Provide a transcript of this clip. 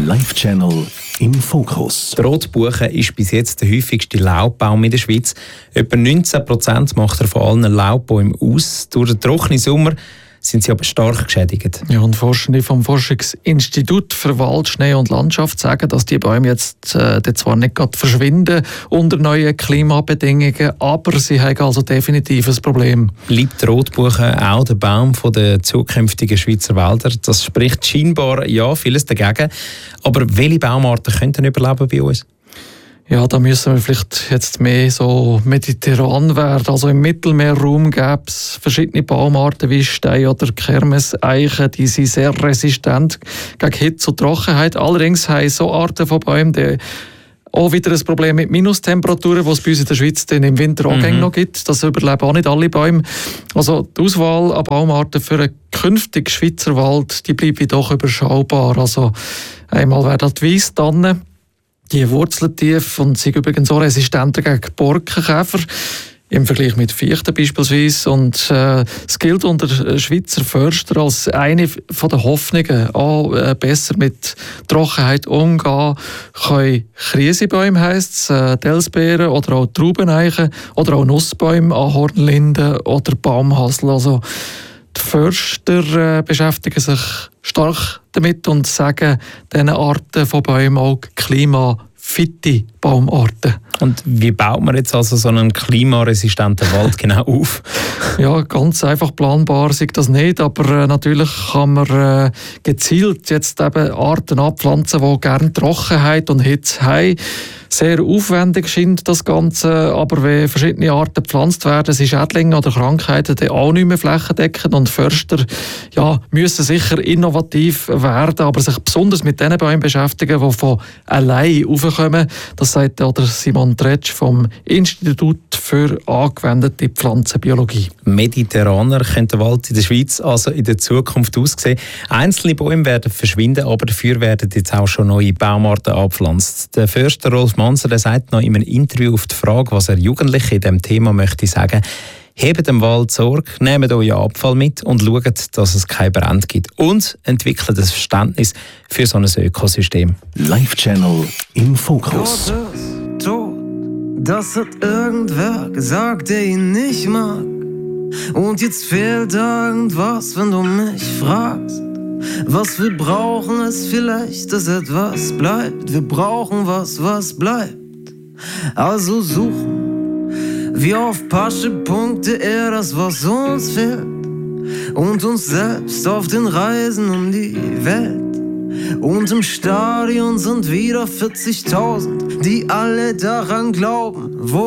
Live-Channel im Fokus. Die Rotbuche ist bis jetzt der häufigste Laubbaum in der Schweiz. Etwa 19% macht er von allen Laubbäumen aus. Durch den trockenen Sommer sind sie aber stark geschädigt. Ja, und Forschende vom Forschungsinstitut für Wald, Schnee und Landschaft sagen, dass die Bäume jetzt zwar nicht gerade verschwinden unter neuen Klimabedingungen, aber sie haben also definitiv ein Problem. Bleibt die Rotbuche auch der Baum der zukünftigen Schweizer Wälder? Das spricht scheinbar ja vieles dagegen. Aber welche Baumarten könnten überleben bei uns? Ja, da müssen wir vielleicht jetzt mehr so mediterran werden. Also im Mittelmeerraum gäbe es verschiedene Baumarten wie Stein- oder Kermeseichen, die sind sehr resistent gegen Hitze und Trockenheit. Allerdings haben so Arten von Bäumen auch wieder ein Problem mit Minustemperaturen, die es bei uns in der Schweiz dann im Winter auch noch gibt. Das überleben auch nicht alle Bäume. Also die Auswahl an Baumarten für einen künftigen Schweizer Wald, die bleibt doch überschaubar. Also einmal wäre das die Weisstanne. Die wurzeln tief und sind übrigens auch resistenter gegen Borkenkäfer im Vergleich mit Fichten beispielsweise. Und es gilt unter Schweizer Förster als eine der Hoffnungen, auch besser mit Trockenheit umgehen können. Krisebäume heisst es, Delsbeeren oder auch Traubeneichen oder auch Nussbäume, Ahornlinden oder Baumhassel. Also die Förster beschäftigen sich stark damit und sagen diesen Arten von Bäumen auch klimafitte Baumarten. Und wie baut man jetzt also so einen klimaresistenten Wald genau auf? Ja, ganz einfach planbar ist das nicht, aber natürlich kann man gezielt jetzt eben Arten anpflanzen, die gerne Trockenheit und Hitze haben. Sehr aufwendig scheint das Ganze, aber wenn verschiedene Arten gepflanzt werden, sind Schädlinge oder Krankheiten dann auch nicht mehr flächendeckend und Förster müssen sicher innovativ werden, aber sich besonders mit den Bäumen beschäftigen, die von allein raufkommen. Das sagt Simon Tretsch vom Institut für angewendete Pflanzenbiologie. Mediterraner könnte der Wald in der Schweiz also in der Zukunft aussehen. Einzelne Bäume werden verschwinden, aber dafür werden jetzt auch schon neue Baumarten angepflanzt. Der Förster Rolf Manser, der sagt noch in einem Interview auf die Frage, was er Jugendlichen in diesem Thema möchte sagen: Hebt dem Wald Sorge, nehmt euren Abfall mit und schaut, dass es keine Brände gibt. Und entwickelt ein Verständnis für so ein Ökosystem. Live-Channel im Fokus. Tod, das hat irgendwer gesagt, der ihn nicht mag. Und jetzt fehlt irgendwas, wenn du mich fragst. Was wir brauchen, ist vielleicht, dass etwas bleibt. Wir brauchen was bleibt. Also suchen wir auf Pasche.de das, was uns fehlt. Und uns selbst auf den Reisen um die Welt. Und im Stadion sind wieder 40.000, die alle daran glauben, wo